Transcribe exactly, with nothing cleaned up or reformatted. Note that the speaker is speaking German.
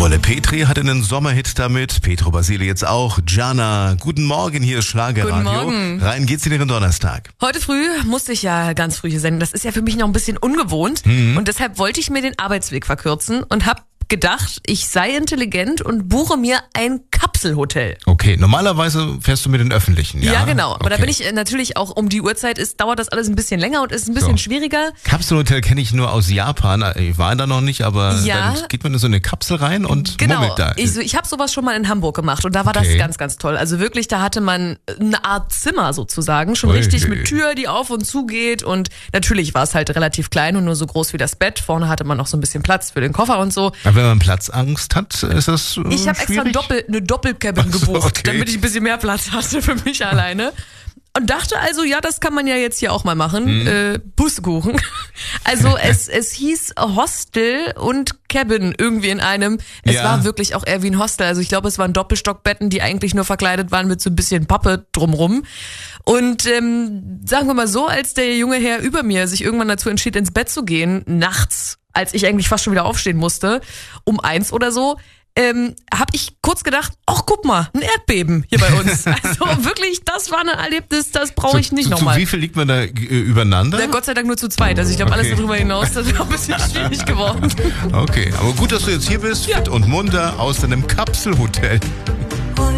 Wolle Petri hatte einen Sommerhit damit, Petro Basile jetzt auch. Jana, guten Morgen, hier ist Schlagerradio. Guten Morgen. Rein geht's in Ihren Donnerstag. Heute früh musste ich ja ganz früh hier senden. Das ist ja für mich noch ein bisschen ungewohnt. Mhm. Und deshalb wollte ich mir den Arbeitsweg verkürzen und habe gedacht, ich sei intelligent und buche mir ein Kapselhotel. Okay, normalerweise fährst du mit den Öffentlichen, ja? Ja, genau. Aber okay. da bin ich natürlich auch um die Uhrzeit, ist, dauert das alles ein bisschen länger und ist ein bisschen so schwieriger. Kapselhotel kenne ich nur aus Japan. Ich war da noch nicht, aber ja. Dann geht man in so eine Kapsel rein und genau. mummelt da. Ich, ich habe sowas schon mal in Hamburg gemacht und da war okay. das ganz, ganz toll. Also wirklich, da hatte man eine Art Zimmer sozusagen, schon Ui. richtig mit Tür, die auf und zu geht und natürlich war es halt relativ klein und nur so groß wie das Bett. Vorne hatte man noch so ein bisschen Platz für den Koffer und so. Aber wenn man Platzangst hat, ist das äh, Ich habe extra Doppel, eine Doppelcabin so, gebucht, okay. damit ich ein bisschen mehr Platz hatte für mich alleine. Und dachte also, ja, das kann man ja jetzt hier auch mal machen. Hm. Äh, Pustekuchen. Also es, es hieß Hostel und Cabin irgendwie in einem. Es ja. war wirklich auch eher wie ein Hostel. Also ich glaube, es waren Doppelstockbetten, die eigentlich nur verkleidet waren mit so ein bisschen Pappe drumrum. Und ähm, sagen wir mal so, als der junge Herr über mir sich irgendwann dazu entschied, ins Bett zu gehen, nachts, als ich eigentlich fast schon wieder aufstehen musste, um eins oder so, ähm, habe ich kurz gedacht, ach guck mal, ein Erdbeben hier bei uns. Also wirklich, das war ein Erlebnis, das brauche ich nicht nochmal. Zu wie viel liegt man da äh, übereinander? Na, Gott sei Dank nur zu zweit. Also ich glaube, okay. alles darüber hinaus, das ist ein bisschen schwierig geworden. Okay, aber gut, dass du jetzt hier bist, ja. fit und munter aus deinem Kapselhotel.